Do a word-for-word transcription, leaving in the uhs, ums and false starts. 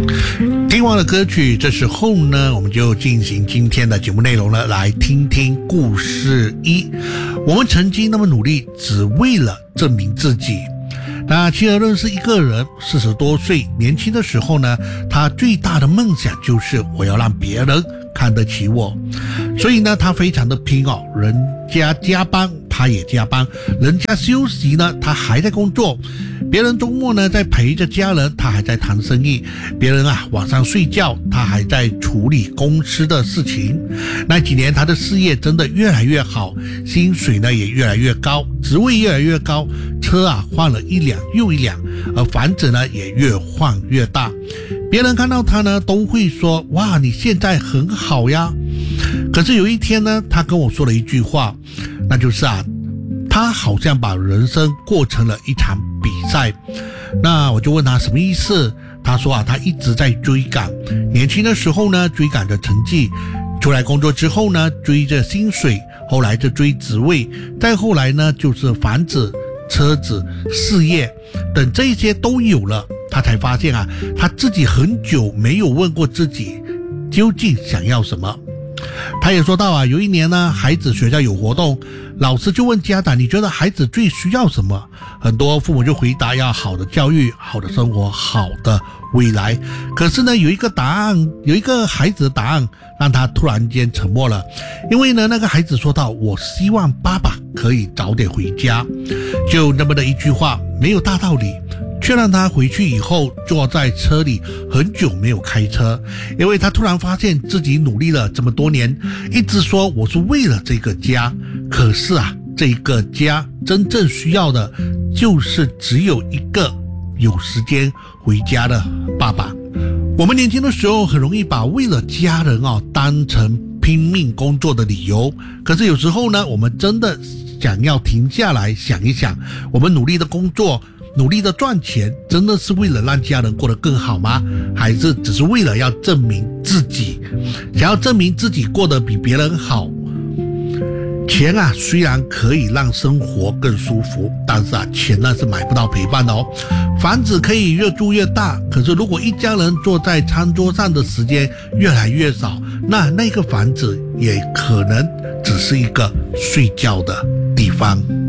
听完了歌曲，这时候呢，我们就进行今天的节目内容了，来听听故事一。我们曾经那么努力，只为了证明自己。那妻儿认识一个人，四十多岁，年轻的时候呢，他最大的梦想就是我要让别人看得起我，所以呢，他非常的拼哦，人家加班他也加班，人家休息呢他还在工作，别人周末呢在陪着家人，他还在谈生意，别人啊晚上睡觉，他还在处理公司的事情。那几年他的事业真的越来越好，薪水呢也越来越高，职位越来越高，车啊换了一辆又一辆，而房子呢也越换越大。别人看到他呢都会说，哇，你现在很好呀。可是有一天呢，他跟我说了一句话，那就是啊，他好像把人生过成了一场比赛。那我就问他什么意思，他说啊，他一直在追赶，年轻的时候呢追赶着成绩，出来工作之后呢追着薪水，后来就追职位，再后来呢就是房子、车子、事业，等这些都有了，他才发现啊，他自己很久没有问过自己究竟想要什么。他也说到啊，有一年呢，孩子学校有活动，老师就问家长，你觉得孩子最需要什么？很多父母就回答要好的教育、好的生活、好的未来。可是呢，有一个答案，有一个孩子的答案让他突然间沉默了，因为呢，那个孩子说到，我希望爸爸可以早点回家。就那么的一句话，没有大道理，却让他回去以后坐在车里很久没有开车，因为他突然发现自己努力了这么多年，一直说我是为了这个家，可是啊，这个家真正需要的就是只有一个有时间回家的爸爸。我们年轻的时候很容易把为了家人啊当成拼命工作的理由，可是有时候呢，我们真的想要停下来想一想，我们努力的工作，努力的赚钱，真的是为了让家人过得更好吗？还是只是为了要证明自己，想要证明自己过得比别人好？钱啊，虽然可以让生活更舒服，但是啊，钱呢是买不到陪伴的哦。房子可以越住越大，可是如果一家人坐在餐桌上的时间越来越少，那那个房子也可能只是一个睡觉的地方。